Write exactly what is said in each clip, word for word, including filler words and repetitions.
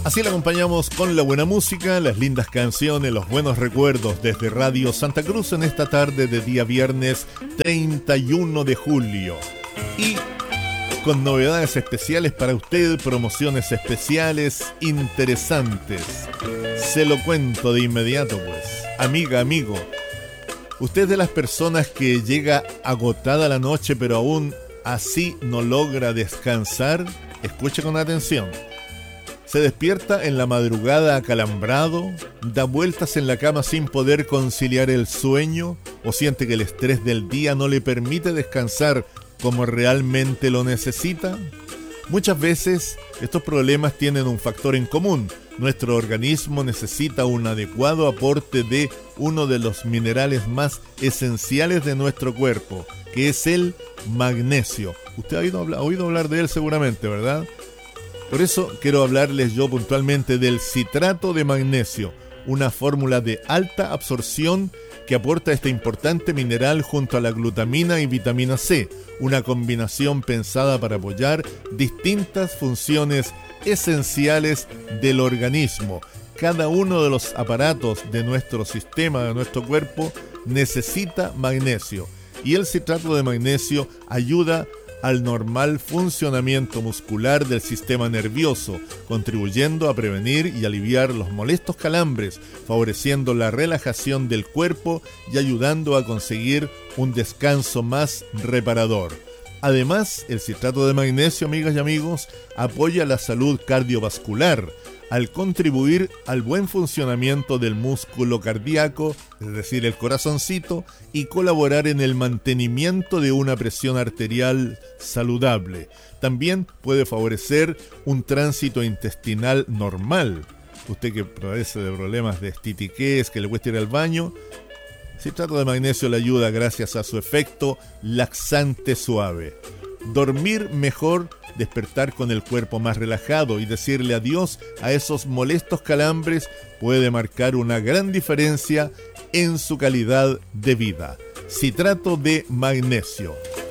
Así la acompañamos con la buena música, las lindas canciones, los buenos recuerdos desde Radio Santa Cruz en esta tarde de día viernes treinta y uno de julio. Y con novedades especiales para usted, promociones especiales interesantes. Se lo cuento de inmediato, pues. Amiga, amigo, usted es de las personas que llega agotada la noche pero aún así no logra descansar. Escuche con atención. Se despierta en la madrugada acalambrado, da vueltas en la cama sin poder conciliar el sueño o siente que el estrés del día no le permite descansar como realmente lo necesita. Muchas veces estos problemas tienen un factor en común. Nuestro organismo necesita un adecuado aporte de uno de los minerales más esenciales de nuestro cuerpo, que es el magnesio. Usted ha oído hablar, ha oído hablar de él seguramente, ¿verdad? Por eso quiero hablarles yo puntualmente del citrato de magnesio, una fórmula de alta absorción que aporta este importante mineral junto a la glutamina y vitamina C, una combinación pensada para apoyar distintas funciones esenciales del organismo. Cada uno de los aparatos de nuestro sistema, de nuestro cuerpo, necesita magnesio, y el citrato de magnesio ayuda al normal funcionamiento muscular del sistema nervioso, contribuyendo a prevenir y aliviar los molestos calambres, favoreciendo la relajación del cuerpo y ayudando a conseguir un descanso más reparador. Además, el citrato de magnesio, amigas y amigos, apoya la salud cardiovascular al contribuir al buen funcionamiento del músculo cardíaco, es decir, el corazoncito, y colaborar en el mantenimiento de una presión arterial saludable. También puede favorecer un tránsito intestinal normal. Usted que padece de problemas de estitiquez, que le cuesta ir al baño, citrato de magnesio le ayuda gracias a su efecto laxante suave. Dormir mejor, despertar con el cuerpo más relajado y decirle adiós a esos molestos calambres puede marcar una gran diferencia en su calidad de vida. Citrato de magnesio.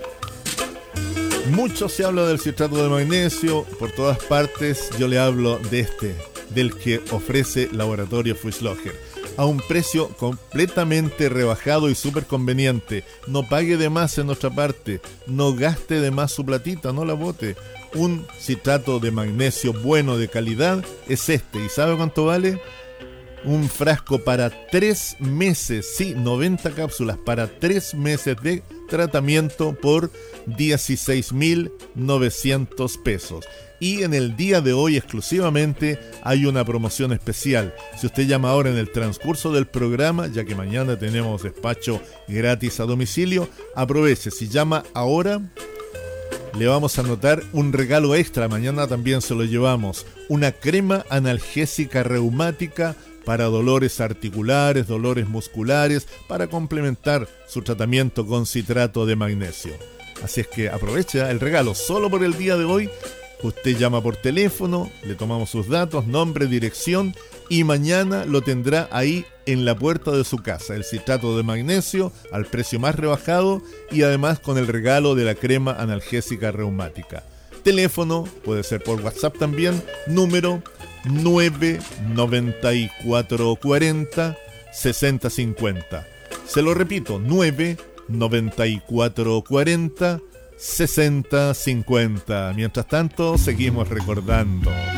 Mucho se habla del citrato de magnesio por todas partes. Yo le hablo de este, del que ofrece Laboratorio Fuchsloger, a un precio completamente rebajado y súper conveniente. No pague de más en nuestra parte, no gaste de más su platita, no la bote. Un citrato de magnesio bueno de calidad es este. ¿Y sabe cuánto vale? Un frasco para tres meses, sí, noventa cápsulas para tres meses de tratamiento por dieciséis mil novecientos pesos. Y en el día de hoy exclusivamente hay una promoción especial. Si usted llama ahora en el transcurso del programa, ya que mañana tenemos despacho gratis a domicilio, aproveche. Si llama ahora, le vamos a anotar un regalo extra. Mañana también se lo llevamos. Una crema analgésica reumática para dolores articulares, dolores musculares, para complementar su tratamiento con citrato de magnesio. Así es que aprovecha el regalo solo por el día de hoy. Usted llama por teléfono, le tomamos sus datos, nombre, dirección, y mañana lo tendrá ahí en la puerta de su casa. El citrato de magnesio al precio más rebajado y además con el regalo de la crema analgésica reumática. Teléfono, puede ser por WhatsApp también, número nueve noventa y cuatro cuarenta sesenta cincuenta. Se lo repito, nueve noventa y cuatro cuarenta sesenta cincuenta. Mientras tanto, seguimos recordando.